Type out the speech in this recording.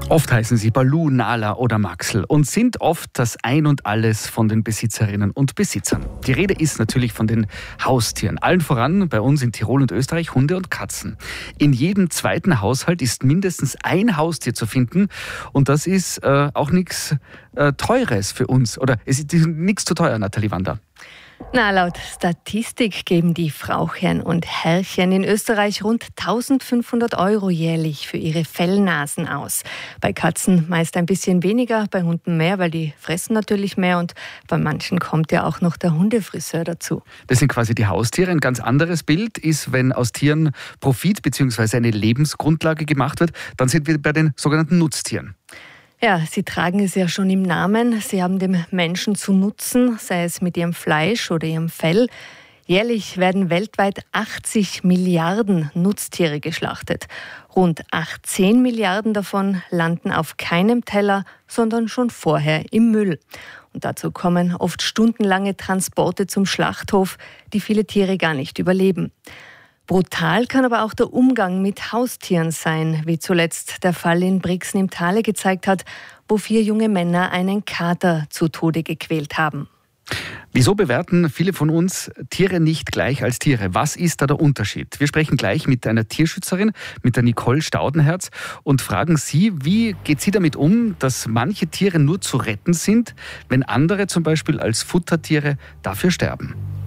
Oft heißen sie Balu, Nala oder Maxl und sind oft das Ein und Alles von den Besitzerinnen und Besitzern. Die Rede ist natürlich von den Haustieren. Allen voran bei uns in Tirol und Österreich Hunde und Katzen. In jedem zweiten Haushalt ist mindestens ein Haustier zu finden und das ist auch nichts Teures für uns. Oder es ist nichts zu teuer, Nathalie Wander. Na, laut Statistik geben die Frauchen und Herrchen in Österreich rund 1.500 € jährlich für ihre Fellnasen aus. Bei Katzen meist ein bisschen weniger, bei Hunden mehr, weil die fressen natürlich mehr und bei manchen kommt ja auch noch der Hundefriseur dazu. Das sind quasi die Haustiere. Ein ganz anderes Bild ist, wenn aus Tieren Profit bzw. eine Lebensgrundlage gemacht wird, dann sind wir bei den sogenannten Nutztieren. Ja, sie tragen es ja schon im Namen. Sie haben dem Menschen zu nutzen, sei es mit ihrem Fleisch oder ihrem Fell. Jährlich werden weltweit 80 Milliarden Nutztiere geschlachtet. Rund 18 Milliarden davon landen auf keinem Teller, sondern schon vorher im Müll. Und dazu kommen oft stundenlange Transporte zum Schlachthof, die viele Tiere gar nicht überleben. Brutal kann aber auch der Umgang mit Haustieren sein, wie zuletzt der Fall in Brixen im Thale gezeigt hat, wo 4 junge Männer einen Kater zu Tode gequält haben. Wieso bewerten viele von uns Tiere nicht gleich als Tiere? Was ist da der Unterschied? Wir sprechen gleich mit einer Tierschützerin, mit der Nicole Staudenherz und fragen sie, wie geht sie damit um, dass manche Tiere nur zu retten sind, wenn andere zum Beispiel als Futtertiere dafür sterben?